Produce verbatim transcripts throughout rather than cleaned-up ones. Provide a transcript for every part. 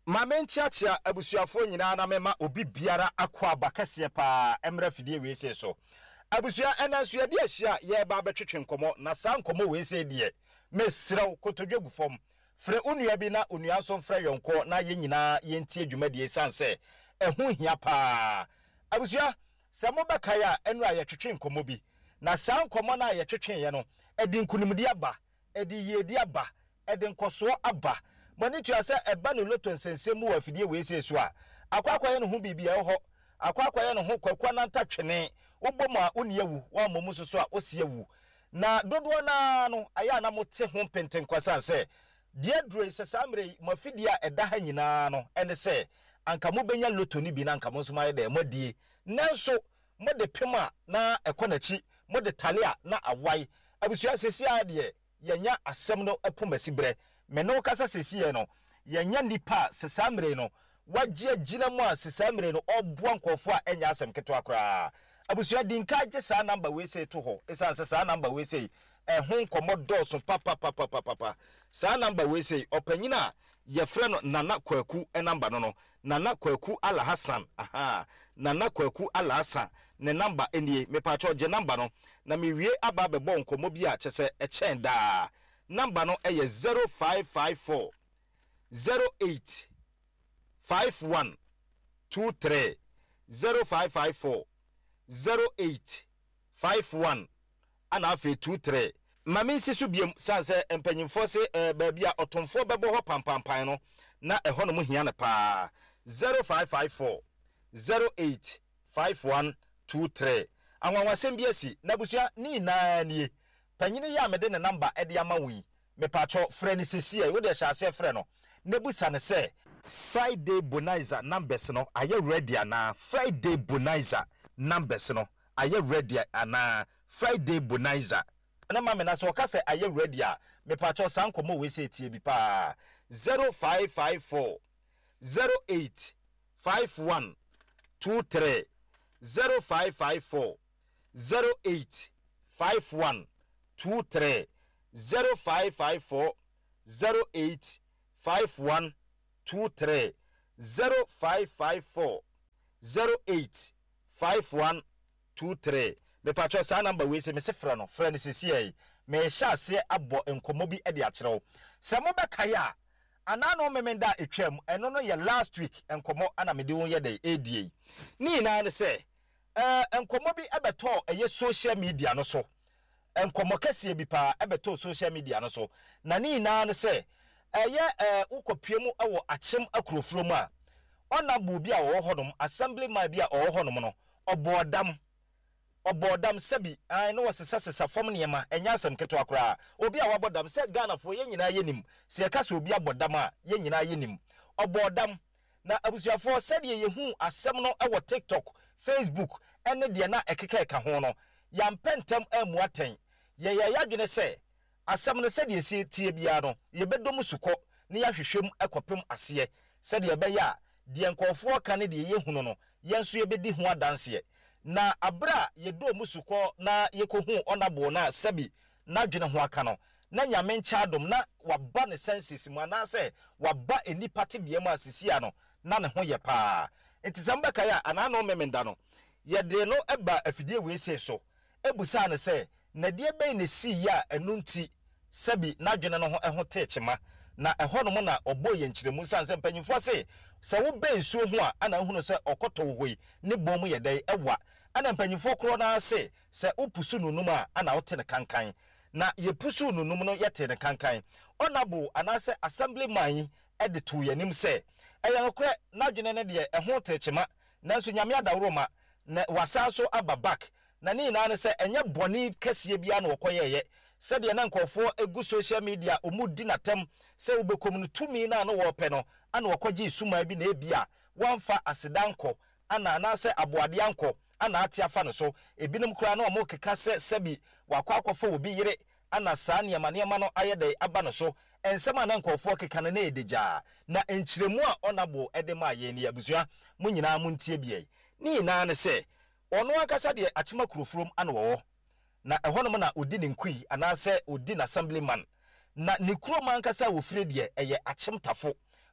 Mame nchiachia abusuafo nyina na mema obi biara akwa bakase pa emra fidie we se so. Abusua enanso ye de ahia ye ba betwetwe nkomo na sa nkomo we se de mesrew kotodwe gufom. Fre onua bi na onua so mfra yonko na ye nyina ye ntie dwumadie sanse ehu hia pa. Abusua se mo bakaya enu aye twetwe nkomo bi na sa nkomo na aye twetwe ye no edi nkunimdi aba edi yedi aba edi nkoso aba. Mani tu asa eba no loto nsensemu wa fidie we se so a akwakwa ye no ho bibia ho akwakwa ye no ho kwakwa na ntatwene wobom a oniawu wa momu so so a osiewu na dodo na no aya na mote ho penten kwasa se die dure se samre mafidie a eda ha nyina no ene se anka mo benya loto ni bi na anka mo so maye de modie nanso mo de pema na ekonachi mo de talea na awai abusua sesi ade yenya asem no epomasi bre meno kasa sesiye no yenya nipa sesamre no wagye gina mu a sesamre no oboa nkofo a enya asem keto akra abusua dinka gye sa number we say to ho esan se sa number we say ehun komodo so papa papa papa sa number we say opanyina ye frɛ no Nana Kwaku e number no no Nana Kwaku Ala Hassan aha Nana Kwaku Ala Hassan ne number enie me pa cho je number no na me wie aba bebo nkomo bi a kyese e chen da number no eye zero five five four zero eight five one two three zero five five four zero eight five one ana afi two three mami sisu biem sanse empanyimfo se eh, baabi a otomfo bebo ho pampampan no na eho no mu hia ne pa zero five five four zero eight five one two three anwanwasem biasi na busua ni na nie panyini ya mede ne number ede amawi me pacho freni sesi e wo de hyase frɛ no nebusa ne se Friday Bonanza numbers no aye ready ana Friday Bonanza numbers no aye ready ana Friday Bonanza na mama na so ka se aye ready a me pacho sankomo we se tie bi pa zero five five four zero eight five one two three zero five five four zero eight five one two three zero five five four zero eight five one two three zero five five four zero eight five one two three me patcho sa number we se me se fra no fra ne sisi ai me sha se abo enkomo bi e de a kyerɛw se mo bekaya anano memenda etwam eno no ye last week enkomo ana me de won ye de edie ni na ne se eh enkomo bi ebeto eye social media no so enkomo kase bi pa ebeto social media no so na ni na ne se eye eh ukopiemu ewo achem akrofuro mu a ona bu bi a wo hodom assembly man bi a wo hodom no obodam obodam sabi ai no wasesa sesa fom niema enya asem keto akra obi a wabodam se Ghana fo ye nyina yenim se kase obi abodam a ye nyina yenim obodam na abusuafo se de yehu asem no ewo TikTok Facebook ene de na ekeka eka ho no ya mpentem amu aten ye ye yadwene se asem no se de sie tie bia no ye bedom suko ne ya hwehwem ekopem ase se de be ya de nkofo ka ne de ye hunu no yenso ye bedi ho adanse na abra ye do musuko na ye ko hu onabo na sabi na dwene ho aka no na nyame ncha adom na waba ne senses mu na se waba enipa te bia mu asisia no na ne ho ye pa entizamba kaya anano memenda no ye de no eba afidie we se so ebusa ne se na de be ne si ya enunti sabi na dwene no ho eho techema na eho no mo na obo ye nkyiremu sanse mpanyimfo se se wo be nsuo ho a ana hunu se okoto hoi ne bom ye dai ewa ana mpanyimfo kro na se se upusu nunum a ana wote ne kankan na ye pusu nunum no yete ne kankan onabo ana se assembly man ede to yanim se eya nokre na dwene ne de eho techema nanso nyame adawro ma na wasaso aba back na ni na ne se enye boni kase bia na wokoyeye se de na nkofo egu social media omudi natem se obekom no tumi na no wo pe no ana wokoje isuma bi na ebia wamfa asedanko ana na se aboade anko ana ate afa no so ebinim kura na omo keka se sebi wakwa akofo obi yire ana saa niema niema no ayede aba no so ensem ana nkofo keka na edeja na enkyiremu a onabo edema ye ni abusua munyina muntie bie ni na ne se ono akasa de achima kurofrom ana wo na ehonom na odi ne nkui anase odi na assemblyman na ne kuro man kasa wo fire de eye achimtafo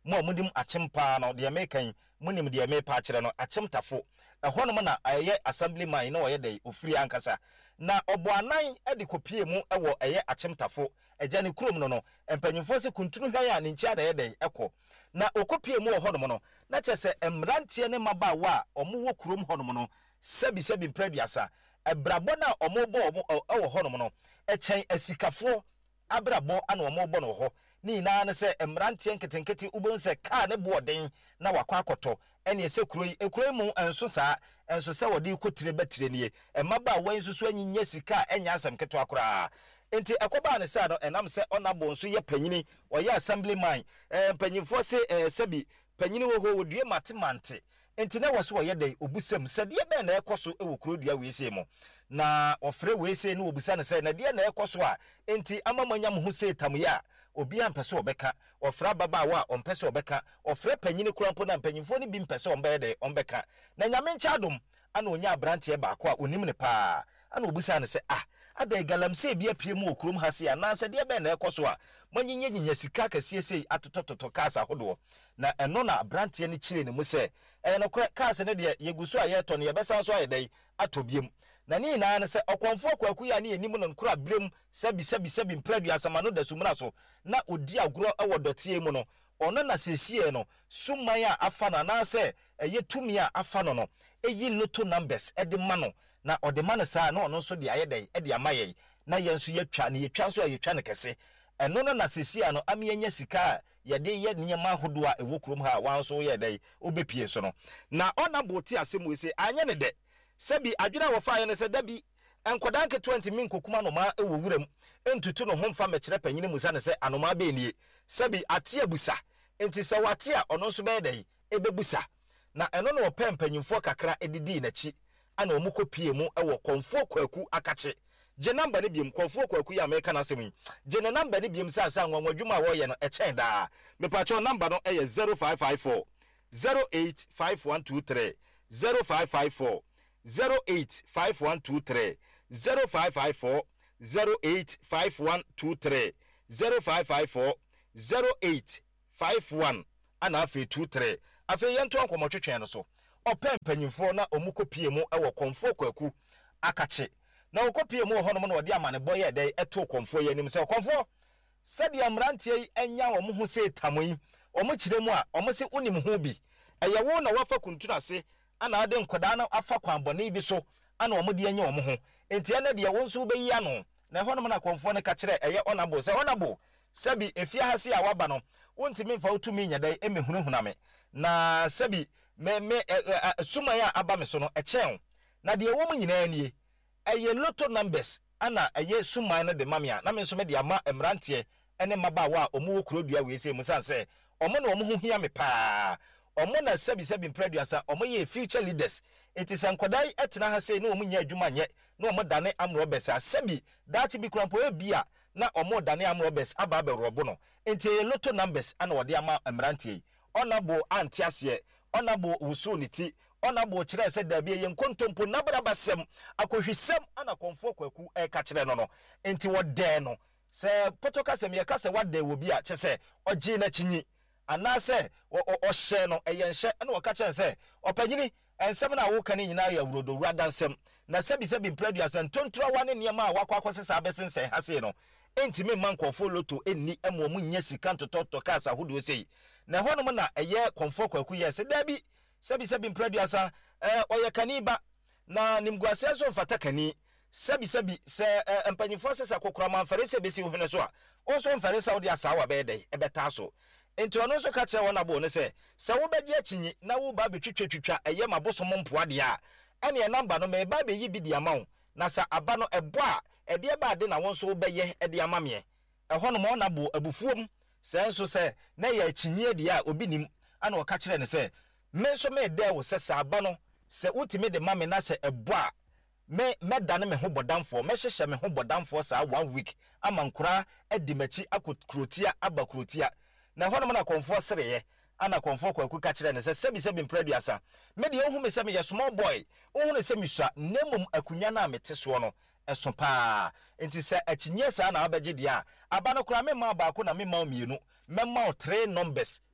mo amudim achempa no de mekan munim de me pa kire no achemtafo ɛhɔ no na ɛyɛ assemblyman na ɔyɛ dɛ ofiri ankasa na ɔboanan ɛde kopie mu ɛwɔ ɛyɛ achemtafo ɛgya ne kurom no no empanyimfo se kuntunu hwan a ne nkyia da yɛ dɛ ɛkɔ na okopie mu wɔ hɔ no no na kyɛ sɛ emrantie ne mabaawa a ɔmo wɔ kurom hɔ no no sebi sebi mpraduasa ɛbrabɔ na ɔmo bɔ ɔmo ɛwɔ hɔ no no ɛkyɛn asikafo abrabɔ ana ɔmo bɔ no hɔ ni na ne sɛ emrantie nketenkete ubon sɛ kaa ne boɔden na wakɔ akɔtɔ ɛne ɛsɛ kuro yi ekuro mu enso saa enso sɛ wɔde kotire betire nie ɛmabaawa yi nso so anyinya sika ɛnya asɛm keto akora enti ɛkɔba ne sɛ no ɛnam sɛ ɔnabo nso yɛ panyini ɔyɛ assemblyman ɛɛ panyinfo se ɛɛ sɛbi panyini wɔ hɔ wɔdue matemante enti na wɔso wɔyɛ dɛ obusam sɛdeɛ bɛn na ɛkɔ so ɛwɔ kuro dua wɛsie mu na ɔfrɛ wɛsie no obusa ne sɛ na deɛ na ɛkɔ so a enti amamanya mo ho sɛ tamya obi a mpɛsɛ ɔbɛka ɔfrɛ babaawa a ɔmpɛsɛ ɔbɛka ɔfrɛ panyini kurampo na panyinfo no bi mpɛsɛ ɔmbɛyɛ dɛ ɔmbɛka na nyame nkyɛ adom ana onya abranteɛ baako a onim ne paa ana obusa ne sɛ ah ada galamsey bi apie mu okurum ha se ananse de bɛn na ɛkɔ so a manyinye nyinya sika kasie sei atotototo kasa hodo na ɛno na abranteɛ ne kyire ne mu sɛ ɛyɛ no kasa ne de yeguso a yɛtɔ ne yɛbɛsan so ayɛ dɛ atobiem na ni na ne sɛ ɔkɔmfo kwaku ya ne anim no nkura brem sabi sabi sabi mpradu asama no da sumra so na odi agoro ɛwɔ dɔteɛ mu no ɔno na sesie no suman a afa na na sɛ ɛyɛ tumi a afa no no eyi lotto numbers ɛde ma no na ɔde ma no saa na ɔno nso de ayɛ dɛ ɛde ama yɛ na yɛn nso yɛtwa ne yɛtwa nso yɛtwa ne kɛse ɛno no na sesie no ame yɛnya sika yɛde yɛ nneɛma ahodo a ɛwɔ kurom ha wan so yɛ dɛ obepie so no na ɔna bote asɛm we se anya ne dɛ sɛbi adwena wɔ fa yɛ ne sɛ dabi enkoda nke twenty min kokuma no ma ɛwɔ wuram entutu no ho mfa mɛkyerɛ panyine musa ne sɛ anoma be nie sɛbi ate abusa enti sɛ wate a ɔno nso bɛyɛ dɛ ebebusa na ɛno no ɔpɛ mpanyimfo kakra edidi n'akyi ana ɔmo kopie mu ɛwɔ konfo kwaku akache je number ne biem konfo kwaku ya America na asɛm yi je ne number ne biem sa sa nwanwa dwuma a wɔyɛ no ɛkyɛn daa mepacho number no ɛyɛ zero five five four zero eight five one two three zero five five four zero eight five one two three zero five five four zero eight five one two three zero five five four zero eight five one ana afi two three afi yento ankomo twetwen no so open panyimfo na omukopie mu ewo konfo kwaku akache na okopie mu ho no na ode amane boye dey eto konfo ye nim se konfo sede amrantie enya wo ho se tamoyi omo kire mu a omo se unim ho bi eye wo na wafa kuntuna ase ana ade nkoda na afa kwanbone bi so ana omo de enya omo ho enti ene de wo nso beyi ano na ho no na konfo ne ka kire eye onabo se onabo sabi efia ha se a waba no wontimi mfa utumi nya dai emehunahuna me na sabi me me sumaya aba me so no echen na de wo mu nyina nie eye lotto numbers ana eye suman no de mamia na me so me de ama emrantie ene mabaawa a omu okrodua we se musan se omo na omo ho hia me pa omo na sabi sabi mpraduasa omo ye future leaders it is ankodai etena ha se na omo nya adwuma nye na omo dane amrobes a sabi dachi bi krampo e bia na omo dane amrobes aba be robo no enti lotto numbers ana wode ama emrantie onabo antiase onabo wusuniti onabo kire se da bia ye nkontompo nabra basem akohwisem ana konfo kwaku e ka kire no no enti wode no se potokasem ye kase wade wo bia kyese ogi na kinyi anase o hye no eyenhye na wo ka kire se opanyini ensem na wo kan nyina ya wurodo wuradansem na sabi sabi mpraduasa ntontura wane niam a wakwa akwosesa abesensen hase no enti me man konfo lotto enni emo mu nya sika ntototo kasa hodo sei na hono na eye konfo kwaku ye se dabi sabi sabi mpraduasa eh oye kaniba na nimguase so mfata kani sabi sabi se empanyifo sesa kokora manfarese besi wo hene so a onso mfarese wo de asawa be dey ebeta so enti ono so ka kire wona bo ne se se wo beje akinyi na wo ba betwetwetwa eye mabosom mpoade a ene e number no me ba be yi bi di amawo na sa aba no ebo a ede ba de na won so be ye ede amame e hono mo na bo abufuom se enso se na ye akinyi ade a obi nim ana o ka kire ne se me so me de wo se sa aba no se utime de mame na se ebo a me me dane me ho bodamfo me hyehye me ho bodamfo sa one week amankura edi machi akokrotia abakrotia na hono na konfo sereye ana konfo kwaku ka kire ne se sebi sebi mpraduasa me de ohu me se me ye small boy ohu ne se me sua nemum akunya na mete so no eso pa enti se akinye sa na abeje dia aba no kura me ma ba ko na me ma mienu me ma three numbers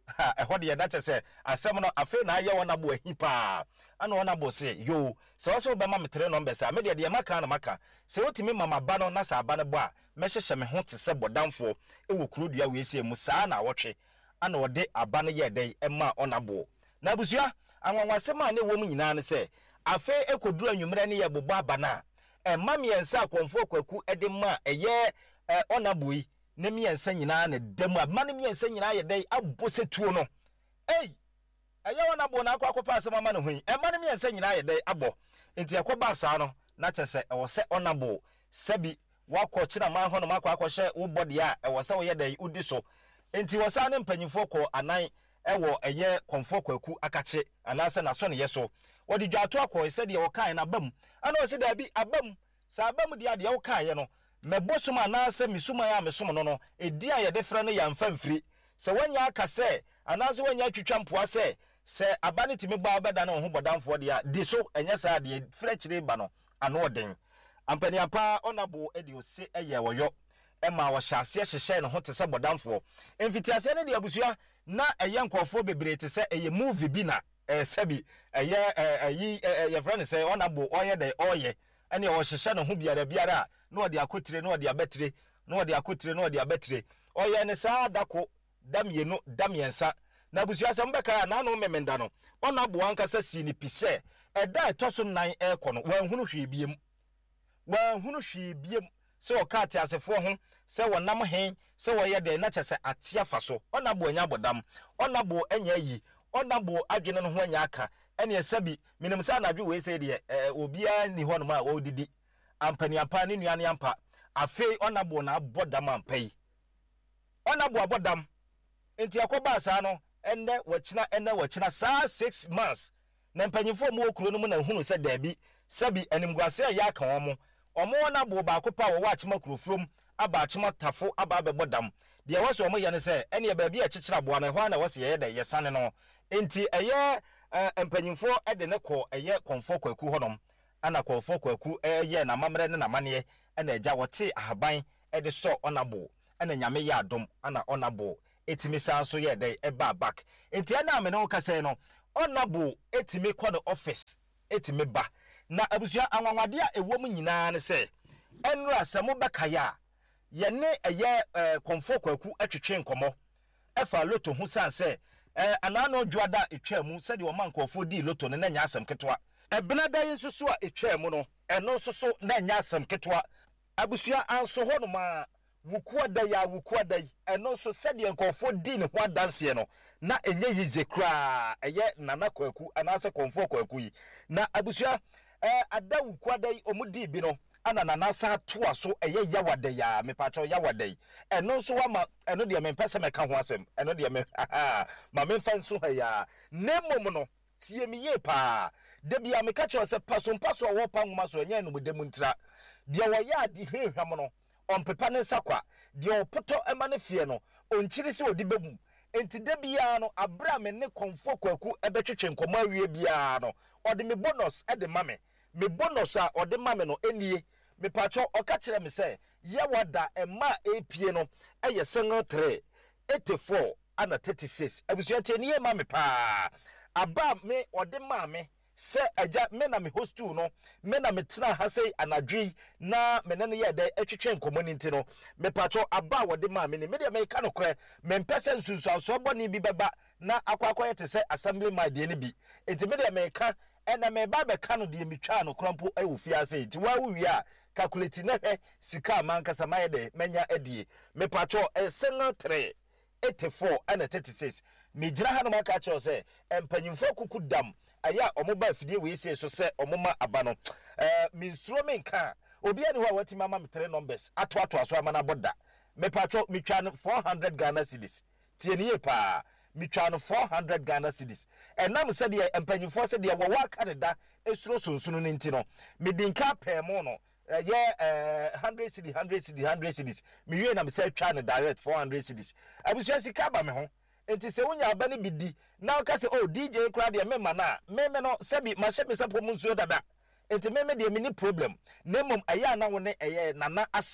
ha ehode ye na chese asem no afe na aye wona bo ahi pa ana wona bo se yo se wo so be ma metre numbers a me de de maka na maka se wotimi mama ba no na sa ba ne bo a me hyehye me ho te se bodamfo ewo kurodua we sie mu saa na wotwe ana wode aba no ye den ema ona bo na abusua anwanwasem a ne wo mu nyina ne se afe ekoduru anwumre ne ye bobo aba na emma miensa akonfo kwaku ede ma eye ona boyi ne miensa nyina na demu abma ne miensa nyina ye den abose tuo no ei eye ona bo na akwa akopa asem ama ne hoyi emma ne miensa nyina ye den abo enti akoba asa no na chese ewo se ona bo sabi wakọ kira ma ho no makọ akọhye wo body a ewo se wo ye den udi so enti wo sa ne mpanyimfo kọ anan ewo eye konfo kwaku akache anase na so ne yeso wodi dwato akọ ese de wo kan na bam ana o se da bi abam sa abam de ade wo kan ye no mebosum anase misuma ya mesom no no edi a ye de frɛ no ya mfamfiri se wanya aka se anase wanya twitwa mpoa se se abane timi ba obeda na ho bodamfo de a di so enye sa de frɛ kire ba no ano oden ampani apa onabo edi ose eye woyo ema wo hyase hyehye no ho te se bodamfo emfitiase ne de abusua na eye nkofo bebre te se eye movie bi na eh sabi eye ayi ye friend say onabo oye de oye ene wo hyehye no ho biara biara na odi akotire na odi abetire na odi akotire na odi abetire oye ne saa dako damienu damiensa na abusua se mbeka na no memenda no onabo ankasa si ni pise eda etoso nan ekono wanhunu hwe biem wanhunu hwe biem se o ka te asefo ho se wonam hen se wo ye de na chese atia fa so onabo anya bodam onabo anya yi onabo adwene no ho anya aka ene sabi minim sa na adwe we se de obia ni ho no ma odidi ampani ampa ni nuane ampa afei onabo na bodam ampai onabo abodam enti akoba asa no enne wachina enne wachina saa six months na mpanyimfo mu okuro no mu na hunu se dabi sabi animguase ya aka wo omo onabo ba akopa wo wachima kurofrom aba achima tafo aba abebodam de waso omo ye ne se ene ye ba bi a chichira boa na ho na wase ye de ye sane no enti eye empanyimfo ede ne ko eye konfo kwaku honom ana konfo kwaku eye na mamre ne na mane ena eja wote ahaban ede so onabo ena nyame ya adom ana onabo etimi sanso ye de eba back enti ana me no kase no onabo etimi ko no office etimi ba na abusua anwanwade a ewom nyina ne se enra semo bekaya ye ne eye konfo kwaku atwetwe nkomo efa loto hu sanse eh anano dwada etwamu se de o mankofo di loto ne na nya asem ketwa ebena dan susu a etwamu no eno susu na nya asem ketwa abusua anso ho no ma wukuwa da ya wukuwa da eno so se de nkofo di ne ho adanse no na enye yize kra eye nana kwaku anase konfo kwaku yi na abusua eh ada wukuwa da omudi bi no ana nana sa toa so eye yawada ya mepacho yawada eno so wa ma eno de mempese meka ho asem eno de me ma memfa nso ha ya nemom no tie mi ye pa de bia meka cho se paso paso wo pa ngoma so enya no mudemu ntra de wo ya de hwehwam no ompepa ne sakwa de opoto ema ne fie no onchiri se odi bemu enti de bia no abra me ne konfo kwaku ebetwetwe nkoma awie bia no odi me bonus e de mame me bonus a odi mame no enie me pacho oka kire me se ye wada ema apie no eye single three eighty-four ana thirty-six abusu atienie ma me pa aba me odi ma me se aja me na me hostel no me na me tena ha sei anadwi na me ne ye de atwetwe nkomoniti no me pacho aba wodi ma me ne me de me ka no kre me mpese nsunsu aso boni bi beba na akwakoye te se assembly ma de ne bi enti me de me ka ena me ba be ka no de me twa no krompo awu fiase enti wa wu a calculate na hwe sika mankasa ma ye de menya adie me pacho e single three eighty-four and thirty-six me gira ha no maka cho se empanyimfo kuku dam aya omoba fidie we sie so se omoma aba no eh minsuro menka obi ani ho a wati mama me three numbers ato ato aso amana boda me pacho me twa no four hundred Ghana cedis tie ne pa me twa no four hundred Ghana cedis enam se de empanyimfo se de wo wa Canada esuro sunsunu ne ntino me dinka pemo no ye eh one hundred cedis one hundred cedis one hundred cedis me wie na me se twa no direct four hundred cedis abusu sika ba me ho enti se wonya aba ne bidi na o ka se oh D J kra de me ma na me me no sebi ma hye me sapo mu nsuo dada enti me me de me ni problem na mom aya na wo ne eye nana asem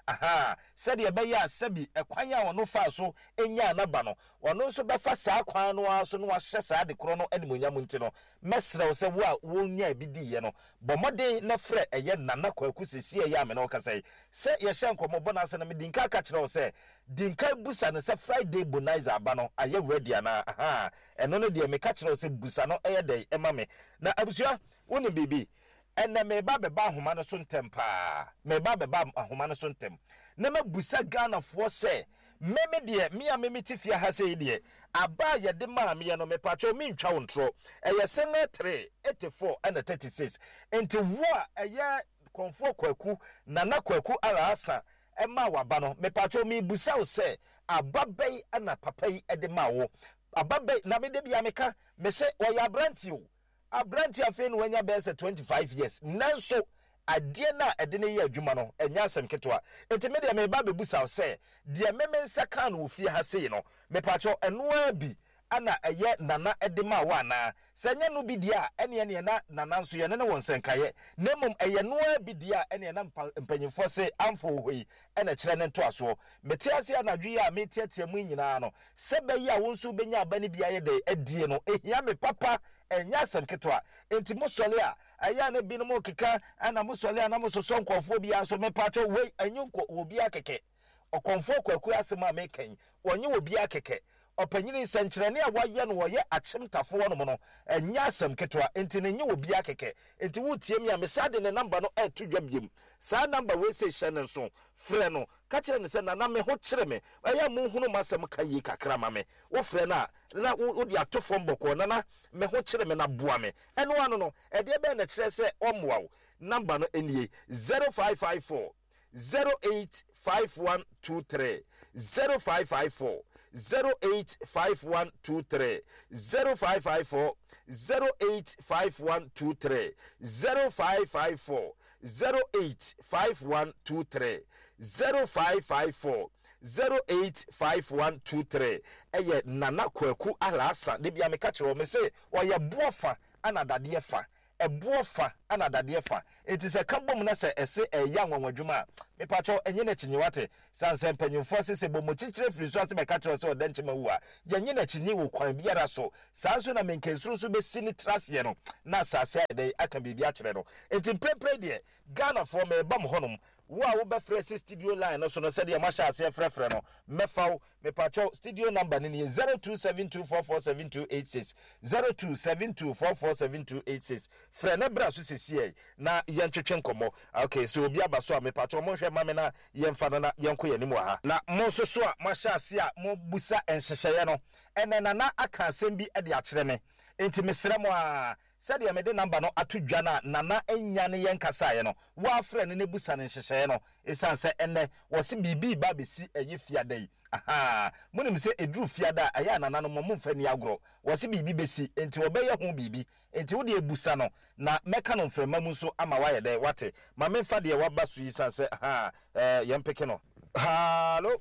aha said ye beya sabi ekwanya wono fa so enya anaba no wono so befa saa kwan no aso no ahye saa de kro no animonyam nti no mesre wo se wo a wonya bidi ye no bomode na frɛ eye nana kwaku sesi ye ame no kasai se ye hye nkomo bona se na me dinka ka kyerɛ wo se dinka busa ne se Friday bonanza aba no aye ready ana aha eno no de me ka kyerɛ wo se busa no eye dey ema me na abusua woni bibi ene me ba be ba ahoma no so ntem pa me ba be ba ahoma no so ntem na mabusa Ghana fo se meme de me a meme tifia ha se de aba ye de ma me no me pacho me ntwa wontro eye sene three eighty-four and thirty-six enti wo a eye konfo kwaku nana kwaku alasa e ma waba no me pacho me busa wo se aba bai ana papai e de ma wo aba bai na me de bia meka me se wo ya branti o abranti afen wanya bese twenty-five years nanso adie na ede ne ye adwuma no enya asem ketwa enti me de me ba bebusa se de me mensa kan wo fie ha sei no me pacho eno abi ana eye nana ede ma wa na senya no bi dia ene ene na nana nso ye ne won senkaye nemum eye no abi dia ene na mpanyimfo se amfo hoi ene kire ne to aso meti ase anadwe ya metiatia mu nyina no sebe yi a wonso benya abane bia ye de adie no ehia me papa enya asem ketwa enti musole a aya na bi no mo keka ana musole a na musoso nkofo bia so me pacho we anyunko obi akeke okonfo kwaku asem a mekan wonye obi akeke opanyini senkyerene a waye no woye achimtafo no no enya asem ketwa enti ne nye obi akeke enti wutie mi a mesade ne number no e to dwabiem sa number we se hye so frɛ no ka kire ne se na na me ho kire me aya mu hunu masem ka yi kakra ma me wo frɛ na na wo di atofo mboko na na me ho kire me na boa me eno ano no e de be na kire se omwa wo number no enie zero five five four zero eight five one two three zero five five four zero eight five one two three zero five five four zero eight five one two three zero five five four zero eight five one two three zero five five four zero eight five one two three eye nana kwaku alasa de bia me ka kire o me se oye bofa ana dade fa ebofa ana dade fa enti se kabom na se ese eya nwanwadwuma me pacho enye na chinyiwate sanse mpanyimfo se se bomo chichire firi so ase be ka kire so odanche mawu a yenye na chinyi wo kwan biara so sanso na menkensuru so be sini trase no na asase ade aka bibia kire no enti prepare de Ghana for me bam honum wo a wo be fresh studio line no so no se de ma sha ase frefre no mefaw me pacho studio number ni zero two seven two four four seven two eight six zero two seven two four four seven two eight six frɛ na bra so sesi na yɛntwetwe nkomo okay so obi abaso a me pacho mo hwɛ mame na yɛmfa no na yɛnko yɛnim wa ha na mo so so a ma sha ase a mo busa enhyehyɛ no ene na na aka asɛm bi de akyerɛ me enti mesrɛ mo a said ya mede number no atudwa na nana enya ne yenkasa ye no wa frɛ ne nebusa ne hyehyɛ no esan sɛ enne wo se bibi ba besi eye fiada yi aha munim se edru fiada aya nana no mo mfa ni agro wo se bibi besi enti obeye ho bibi enti wo de ebusa no na meka no mframa mu so ama wa ye de wate ma memfa de waba so yi san sɛ aha eh yempeke no hallo.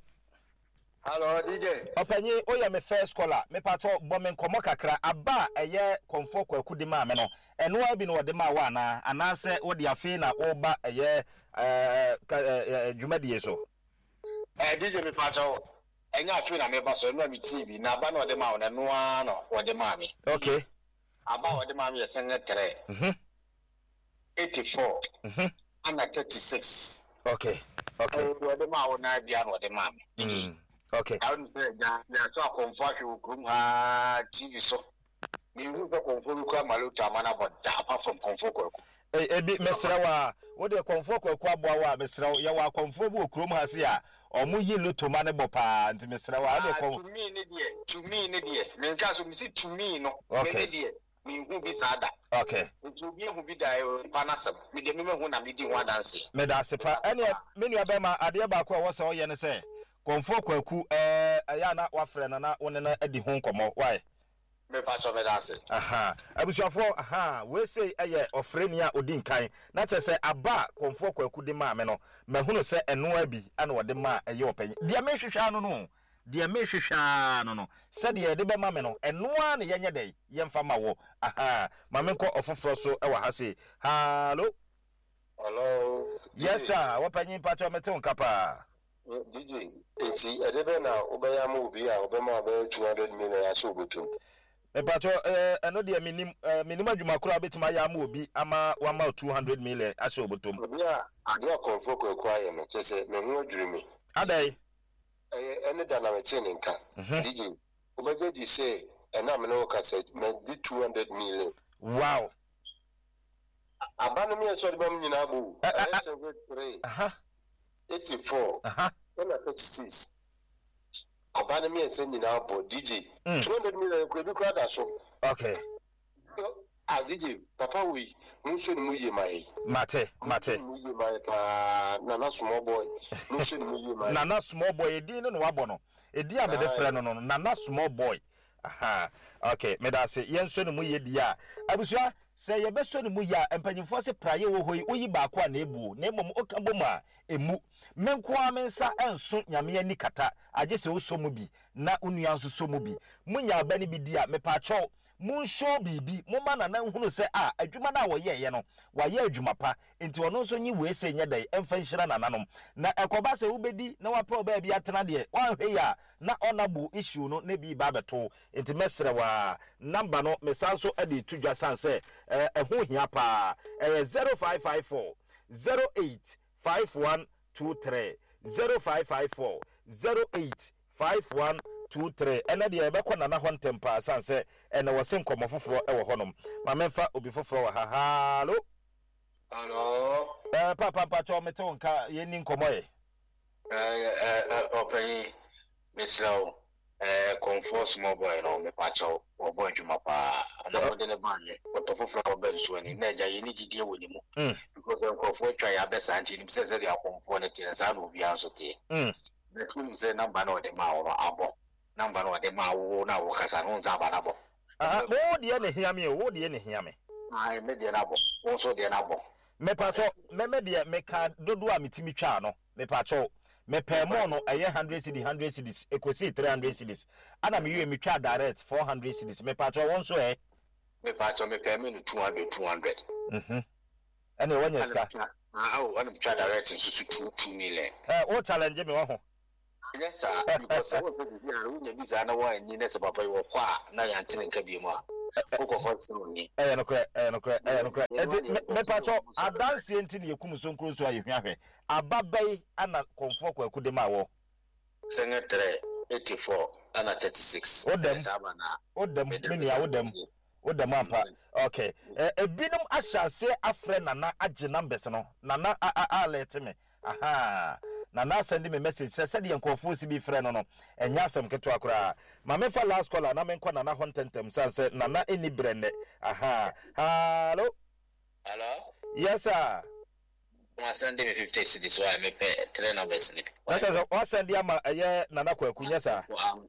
Hello, D J. Opanyi oya me first caller. Me pato bo me nkomo kakra aba eye konfo kwaku di ma me no. Eno abi no de ma wa na anase wo de afi na oba eye eh dwumadie so. Eh D J me pato enya afi na me ba so no mi T V na aba no de ma wo na no no wo de ma me. Okay. Aba wo de ma me yesen three. Mhm. eighty-four. Mhm. And thirty-six. Okay. Okay. Wo de ma wo na bia no de ma me. Mhm. Okay. I don't say that. That's why I confirm you come ha T V so. You use the confirm you come maluta mana but apart from confirm. Eh eh bi mesra wa wo de confirm kwaku aboa wa mesra ya wa confirm bu okrom ha se a omo yi loto ma ne bopa nti mesra wa de confirm. To me ne die, to me ne die. Me nka so me see to me no. Okay. Die. Me hu bi sada. Okay. To be hu bi dai panasem. Me de me hu na me di one dance. Me da sepa ene me nua be ma ade ba ko wo se wo ye ne se konfo kwaku eh aya na wafre na na wone na adi ho nkomo why me pa so me dance aha abusuafo aha we say eye ofreni a odi nkan na che se aba konfo kwaku de ma me no me hunu se eno abi ana wode ma eye opanyi dia me hwehwa no no dia me hwehwa no no se dia de be ma me no eno a ne yenye dai yemfa ma wo aha ma me ko ofoforo so e wa ha se hallo hello yes sir wopanyi pa cho mete on kapa D J, eti edebe na obaya ma obi a obema be two hundred million aso obotum. Me pacho eh eno de minim minim adwuma kura betima ya ma obi ama wama two hundred million aso obotom. Obi a ade akonfo kwakwa ye no chese me hu adwiri mi. Adai Eh ene da na mete ne nka. D J, obaje di say ena me no ka say me di two hundred million. Wow. Abana mi eso de bam nyina bu. seventy-three. Aha. eighty-four. Aha. thirty-six. Abana mi eso nyina bu D J. two hundred million ko bi kwa da so. Okay. Ah D J, papa we nso ni mu ye mai. Mate, mate. Mu ye mai pa Nana small boy. Nso ni mu ye mai. Nana small boy edi no no wabɔ no. Edi a me de frɛ no no Nana small boy. Aha. Okay, me da se yenso ni mu ye di a. Abusua se ye beso ni mu ya empanyimfo se praye wo hoyi oyi ba ko a na ebu na emom okabo ma emu menko amensa enso nyame ani kata age se wo mu bi na onua nso so mu bi munya ba ni bi di a mepa cho mun show bibi mo ma na na hunu se a adwuma na wo ye ye no wa ye adwuma pa enti ono nso nyi we se nya dai emfa nhira nananom na ekoba se wo bedi na wa pa ba bi atena de wan hwe ya na onabu issue no na bi ba beto enti mesre wa number no mesanso ade tudwa sanse eh eho hia pa eh zero five five four zero eight five one two three zero five five four zero eight five one two three ena de ebe kɔ nana hɔ ntempa sanse ena wɔse nkɔmɔ foforo ɛwɔ hɔnom ma memfa obi foforo wɔ ha hallo Hello. eh papa papa cho mete wonka ye ni nkɔmɔ ye Eh eh open Mister eh comfort small boy no me pacho obo adwuma pa na mo de ne ban ye otofofo oba nso ani na agya ye ni gidie wɔ ni mu because nkɔfo twa ya besa anti ni se se de akomfo ne tin sa na obi anso te mm na tun se number na de ma wo abo number na de ma wo na wo kasa no nza ba na bo ah wo de ne hia me wo de ne hia me ah me de na bo wo so de na bo me pacho me me de me ka dodo a metimi twa no me pacho me pay more no aye one hundred cedis one hundred cedis ekosi three hundred cedis ana me yue me twa direct four hundred cedis me pacho won so eh me pacho me pay me no two hundred two hundred mhm ene wonya ska ah oh ana twa direct so two two million eh o challenge me wo ho yes sir because I was saying that we need to know why ni nese papa yo kwa na ya ntene nka bi mu a ko for so ni eh no kre eh no kre eh no kre me pacho adanse enti ne yekum so nkro so ayehwahwe ababai ana konfo kwaku de ma wo three eighty-four ana thirty-six odem odem me ya odem odem ampa okay eh ebinum ahyase afre nana age numbers no nana alert me aha nana send me message say said yankofo si bi frɛ no no enya asem keto akora ma me fa last caller na me nkɔ nana hontentem sanse nana eni brenne aha hello hello yes sir ma send me fifty cedis why me pay three numbers ni that is what send ama eye nana kwaku nyesa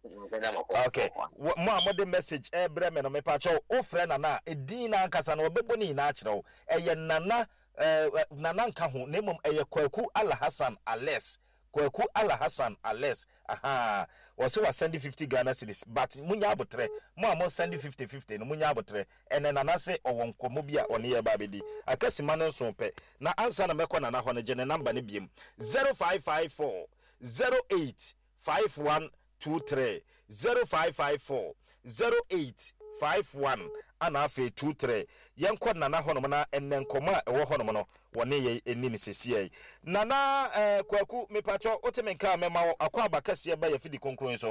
okay mo amode message e bre me no me pa cho o frɛ nana edin na nkasa na obebo ni na akyerɛw eye nana eh nana nka ho na mom eye kwaku Al Hassan Ales kwaku Al Hassan Ales aha wose wa send fifty Ghana cedis but munya abotre mo amo send fifty fifty no munya abotre ene nana se owon komo bia one ye ba bedi akasi ma nso pe na ansa na mekɔ nana ho ne gene number ne biem zero five five four zero eight five one two three zero five five four zero eight five one ana afi two three yenkɔ nana ho no na enne nkɔma ɛwɔ ho no no wone ye eni ne sesie nana eh kwaku mepacho otemenka mema akɔ abakase ba ya fidi konkron so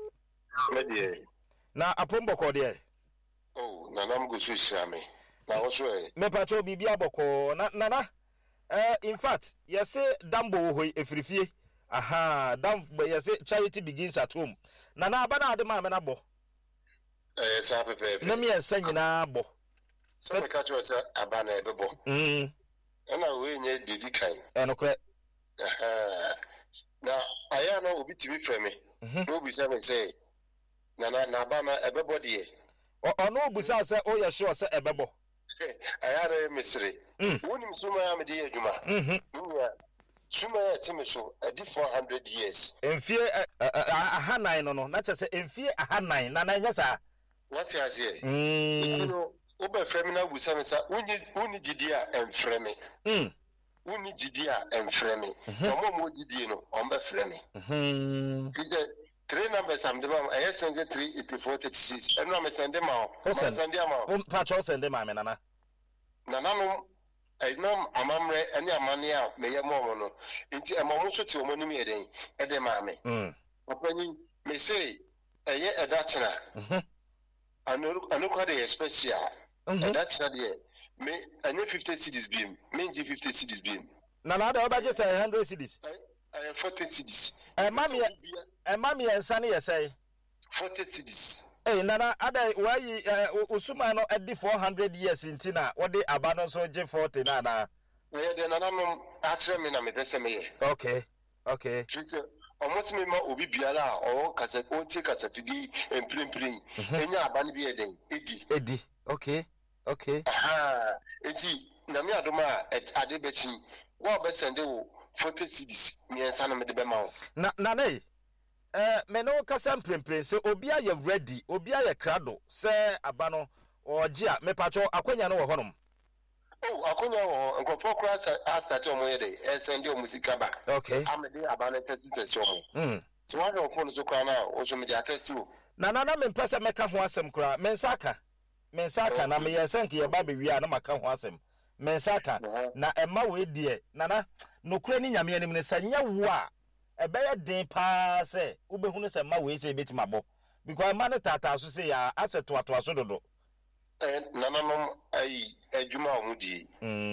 medie na apombɔkɔ de oh nana mgo so shame na wo so e mepacho bibia bɔkɔ na nana eh in fact yese dambo wo hoi efirifie aha dambo yese charity begins at home nana abana ade ma me na bɔ eh sa pepe na me ensa nyina bɔ se me ka cho se abana e bebo mm na we nye dedi kan enokre aha na aya na obi timi frɛ me no bi say me say na na na abana e bebo de ono obusa se o ye sure se ebebo aya na misri wonim suma ya me de adwuma mhm suma ya timi so adi four hundred years enfie ahanan no no na kyese enfie ahanan na na nyasa what you say mm itino oba frɛ me na busa me sa unyi unyi gidi a emfrɛ me mm Uni Gidia and Fremy. No more Gidiano, on the Fremy. Is a three numbers. I'm the mom. I send it three eighty four thirty six. And I'm send them out. Send them out. Patch send them, Nana. Nanano. I know a mamre and your money out, may a mono. Into a momoso to a money meeting at the mammy. Opening may say a year a Dutchna. I know I know quite a special. A Dutchna dear. Me, I know fifty cities beam. Me, fifty cities beam. Nana, the other just a hundred cities. I have forty cities. A mammy, a mammy and Sunny, I say. Forty cities. Hey, Nana, other why Usumano at the four hundred years in Tina, what they abandon so J forty Nana. Yeah, then I'm actually a message. Okay, okay. Almost me ma obi biara or kase o ti kase figi en plin plin enya abani bi eden edi edi okay okay aha eti na me adoma et ade bechi wo be sende wo forty cities me ensa na me de be ma wo na na nei eh me no kase plin plin se obi aye ready obi aye krado se abano oje a me pacho akwanya no wo honom. Oh, akonya o nkofo class start omo yede e send o musika ba. Okay. Amede abana test test omo. Mm. So what o phone so kwa na o so me test you. Na na na me pesa meka ho asem kura. Me nsaka. Me nsaka na me yesenke ye ba be wi a na maka ho asem. Me nsaka na emma we die. Na na nokura ni nyame anim ne sanya wo a ebe ye den pa se ubehunu se ma we se betima bo. Because man tata so say ya aseto ato aso dodo. Eh nananom ai adwuma omudi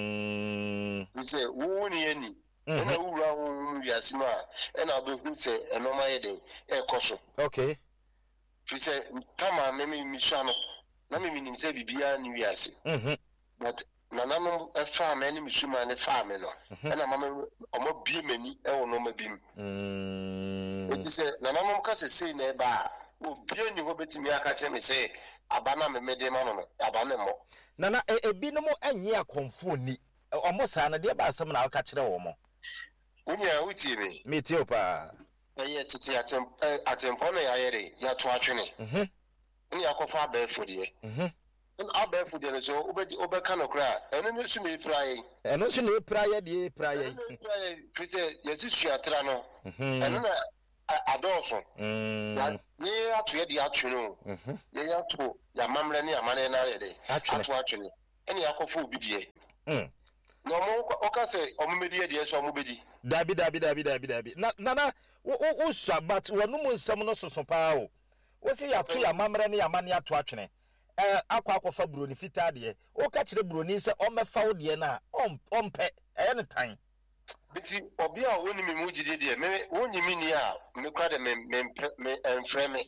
mm we say wo ni ani na wura wo wiasima e na behu say enoma ye den e koso. Okay. We say tama me me misha no na me minim say bibia ni wiase mhm but nananom e fa me ni misuma ne fa me no e na mama omo bie mani e wo no ma bim mm we say nananom ka se sei na e ba obi ani ho betimi aka che me say abana me mede ma no abana mo na na ebi no mo anye akonfo ni omo sa na de ba asem na aka kire wo mo unya uti me me tie opa eye titi atem atempo na ya yere ya to atwene mhm ni akofa abefo de mhm en abefo de so obedi obeka no kra eno ne su me praye eno su ne praye de praye praye fise yesi suatra no mhm eno na adolfo mm ya ni atu ye de atwene mhm ye ya to ya mamre ni amane na ye de atu atwene eni akofa obidie mm no mo oka se omumedi de so omubedi dabi dabi dabi dabi dabi na na na wo wo sabat wonu mu nsam no soso paa o wo se ya to ya mamre ni amane ato atwene eh akwa akwafa broni fita de o ka kire broni se o mefa wo de na ompe eh ne tan biti obi a woni mi mujide de me woni mi ni a me kwa de me me enfreme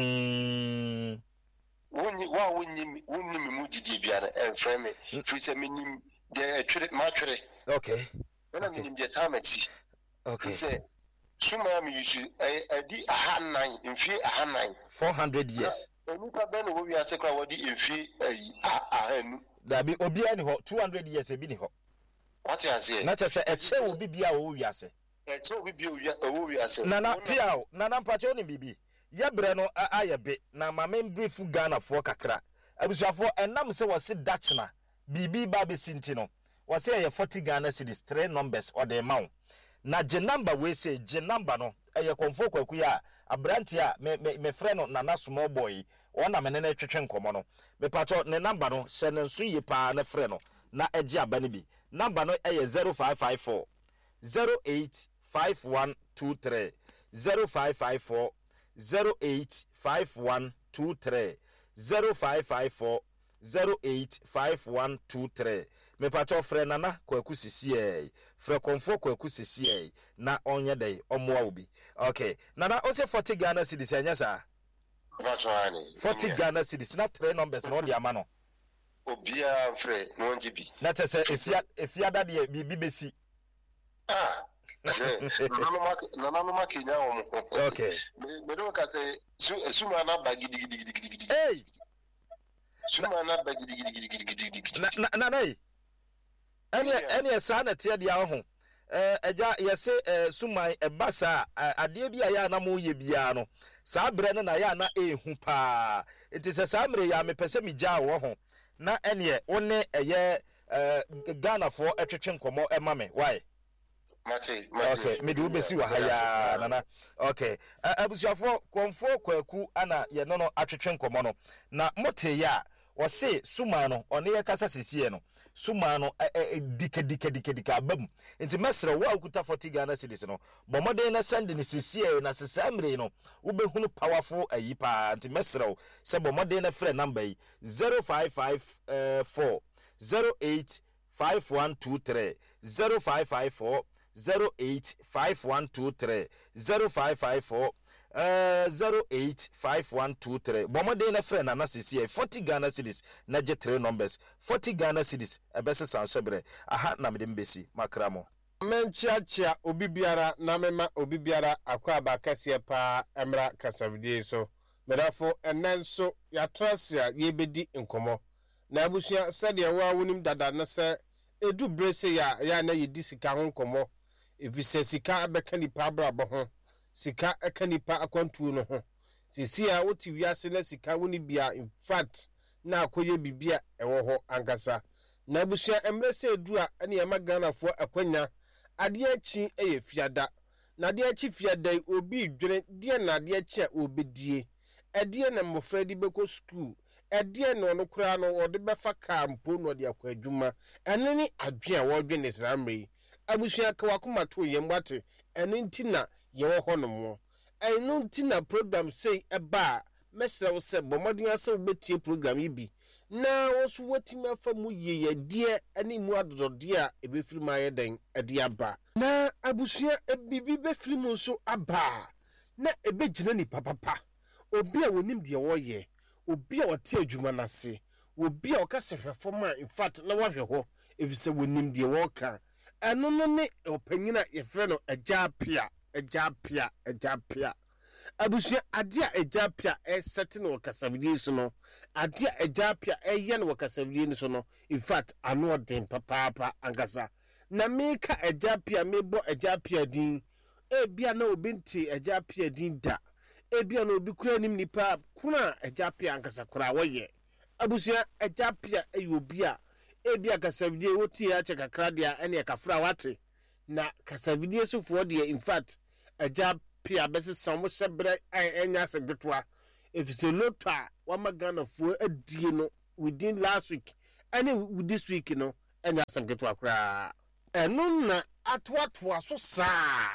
mm woni wa woni woni mi mujide bia na enfreme fi se mi nim de atwere ma atwere okay wona mi nim de tamachi okay se suma mi yusu adi ahanan mfi ahanan four hundred years enu pa ben wo wi ase kwa wodi mfi ahanu dabi obi ani ho two hundred years ebi ni ho what you say na chese eche wo bibia wo wi ase eche wo bibia wo wi ase na na pia o na na mpacho ni bibi ye bre no ayebe na mama mbrifu Ghana fo kakra abusuafo enam se wo se dachna bibi ba be sinti no wo se ye forty Ghana cedis three numbers or the amount na je number we say je number no eye konfo kwaku ya abranti a me me frɛ no nana small boy ona me ne na twetwe nkomo no me pacho ne number no hye ne nso yi pa na frɛ no na agi aba ne bi number no eye zero five five four zero eight five one two three zero five five four zero eight five one two three zero five five four zero eight five one two three me pacho frɛ nana kwaku sisie frɛ konfo kwaku sisie na onye dai omoa obi okay nana o se forty Ghana cedis anya sa that's why forty Ghana cedis na three numbers no dia ma no obia frɛ no onji bi na tese efia efia da de bibi besi ah nana mak nana mak nya wo okay me do ka se suma na ba gidi gidi gidi gidi hey suma na ba gidi gidi gidi gidi gidi na na na eni eni esa na tie dia ho eh eja yese suman ebasa ade bia ya na mo ye bia no saa bre no na ya na ehu pa enti se saa mre ya me pese mi gya wo ho na ene wo ne eye eh Ghana for etwetwe nkomo ema me why Mate, mate. okay me do besi wa haya nana okay abusuafo konfo kwaku ana ye no no atwetwe nkomo no na mote ya wo se suma no one ye kasa sesie no suma no dika dika dika dika abam nti mesre wo akuta forty Ghana cedis no bomode na send ni sesie na sesamre no wo behunu powerful ayi pa nti mesre se bomode na frɛ number yi zero five five four zero eight five one two three zero five five four zero eight five one two three zero five five four uh zero eight five one two three bomode na friend na sisi forty Ghana cedis na je three numbers forty Ghana cedis ebese sanshebre aha na medem besi makramo menchiachia obibiara na mema obibiara akwa abakasie pa emra kasavdie so merafo enenso ya trasia yebedi nkomo na abusua sede wa wonim dada na se edu brese ya ya na yedi sika ho nkomo efise sika abeka nipa abrabo ho sika eka nipa akwantu no ho sisi a woti wiase na sika woni bia in fact na akoye bibia ewo ho ankasa na abusua emrese edu a ene yema Ghana fo akwanya ade achi eye fiada na ade achi fiada obi dwene die na ade achi a obedie ade na mmofra di beko school ade na ono kura no ode befa kampo no de akwa adwuma ene ni adwe a wodwene sramre abusua ka wakoma to yemwate ene ntina yewo hono mo ene ntina program say eba mesra wo se bomodin ase obetie program yi bi na wosu watimi afa mu yeye die ani mu adodode a ebefiri ma yeden ade aba na abusua ebibi befiri mu nso aba na ebegina ni papapa obi a wonim de woye obi a wote adwuma nase obi a okase hwefo in fact na wahwe ho efise wonim de woka eno no ne opanyina yefre no Ajapia Ajapia Ajapia abusua ade a Ajapia e sete no kasavidi so no ade a Ajapia e ye no kasavidi so no in fact ano odin papa angasa na meka Ajapia mebo Ajapia din e bia na obinti Ajapia din da e bia na obi kura nim nipa kuna Ajapia angasa kura woye abusua Ajapia e obi a e bia kasavidi woti ya che kakra dia ene kafra wate na kasavidi so fo dia in fact Ajapia bese somo shebre enya sebetwa efise lotwa wa magana fo adie no within last week and this week no enya sebetwa kra eno na atwatwa so saa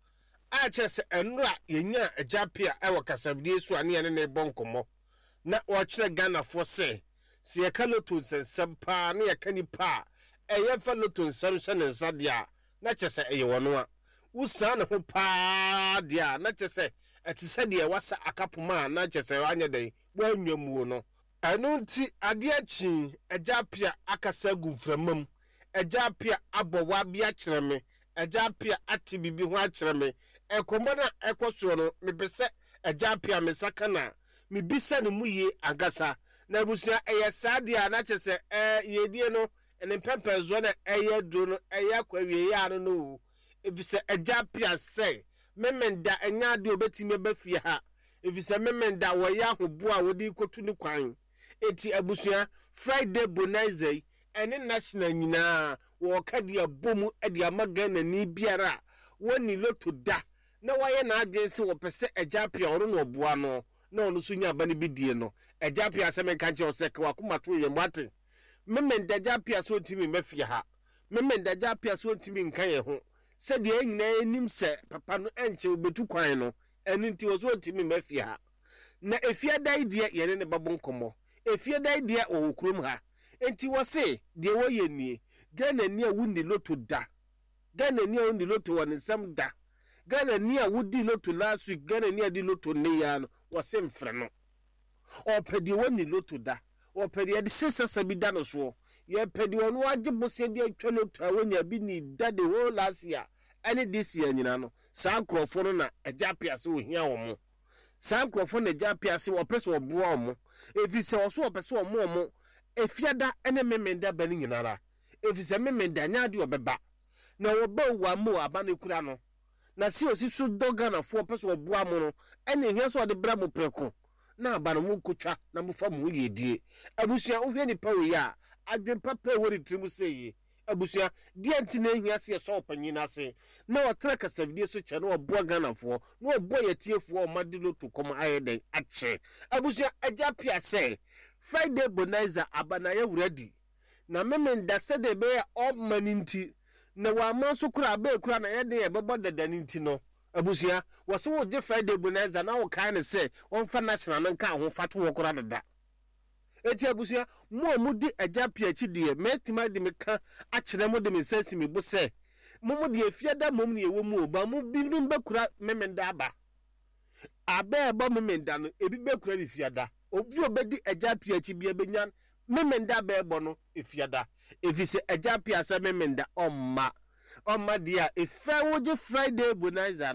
a chese enra yenya Ajapia e wakasavidi so ane ene ne bonkomo na wa kire Ghana fo se se ye kaloto nsem pa na ye kanipa e ye fa loto nsem hye ne nsadia na chese eye wono a usa ne ho pa dia na chese etise de wasa akapoma na chese anya den wanwamu no eno nti ade achi Ajapia akasa gumframam Ajapia abowa bia kyereme Ajapia ati bibi ho akyereme ekomona ekoso no mebese Ajapia mesaka na mebisa ne muye agasa na busua eye sadia na chese eh yedie no ene pempezo na eye do no eye akwawie ya no no efise Ajapia say memenda enya de obetime bafie ha efise memenda wo ya hobo a wodi kotu ni kwan eti abusua Friday bonanza ene national nyina wo kade abomu ade amagana ni biara woni loto da na waye na adwense wo pese Ajapia oro no oboa no na ono sunya bani bidie no Ajapia seme kanche oseke wakomato yemwate memenda Ajapia so ntimi mafie ha memenda Ajapia so ntimi nkan ye ho se de nyina enim se papa no enche obetu kwan no enu nti wo so ntimi mafie ha na efia dai de ye ne babon komo efia dai de wo krom ha enti wo se de wo ye nie Ghana ni a wundi loto da Ghana ni a wundi loto won nsam da Ghana ni a wudi loto last week Ghana ni a di loto ne ya no wo se mfre no opedi woni loto da opedi de sesasa bi da no so ye pedi wonu age bose de atwa loto a wonya bi ni da the whole last year any this year nyina no sa krofo no na Ajapia se ohia wo mo sa krofo na Ajapia se wo pese wo boa wo mo efise wo so wo pese wo mo mo efiada ene memenda bani nyinara efise memenda nya de obeba na wo ba wa mo aba na kura no na si osi so doga na fo pese wo boa mo no ene hia so de bra mo preko na aba no mu kotwa na mo fa mo yedie abusua wo hwe ni pawe ya adwempa pe wori trimu sei abusua die ntine ehia se so opanyin ase na otra kasavide so che na obo ganafo na obo yetiefo o madilo to kom ayeden ache abusua agya pia se Friday bonanza abana ya wuradi na memenda se de be o maninti na wa manso kura be kura na yede ye bebo dadani nti no abusua wose wo je Friday bonanza na wo kan se won fa national no nka ho fato wo kura dada eti abusua mo mo di agya pia chi de metima de meka a kire mo de me sensi me bo se mo mo de afiada mom ne ewo mu ba mo bibim be kura memenda aba abe ebo memenda no ebi be kura ni fiada obi obedi agya pia chi bia benyan memenda be ebo no efiada efise agya pia se memenda omma omma dia efa wo je Friday bonanza